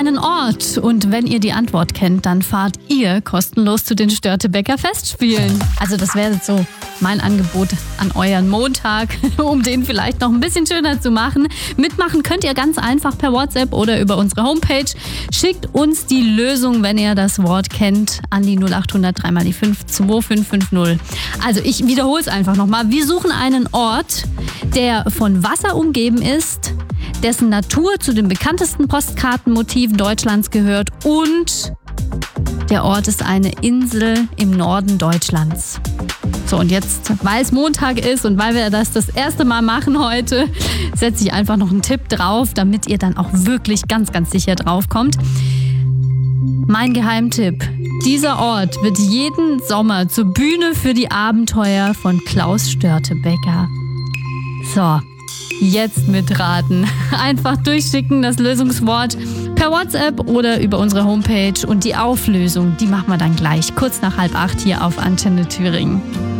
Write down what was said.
einen Ort und wenn ihr die Antwort kennt, dann fahrt ihr kostenlos zu den Störtebeker Festspielen. Also das wäre jetzt so mein Angebot an euren Montag, um den vielleicht noch ein bisschen schöner zu machen. Mitmachen könnt ihr ganz einfach per WhatsApp oder über unsere Homepage. Schickt uns die Lösung, wenn ihr das Wort kennt, an die 0800 3 mal die 5 2550. Also ich wiederhole es einfach nochmal. Wir suchen einen Ort, der von Wasser umgeben ist, dessen Natur zu den bekanntesten Postkartenmotiven Deutschlands gehört und der Ort ist eine Insel im Norden Deutschlands. So, und jetzt, weil es Montag ist und weil wir das erste Mal machen heute, setze ich einfach noch einen Tipp drauf, damit ihr dann auch wirklich ganz, ganz sicher drauf kommt. Mein Geheimtipp: Dieser Ort wird jeden Sommer zur Bühne für die Abenteuer von Klaus Störtebeker. So, jetzt mitraten. Einfach durchschicken, das Lösungswort per WhatsApp oder über unsere Homepage und die Auflösung, die machen wir dann gleich, kurz nach 7:30 hier auf Antenne Thüringen.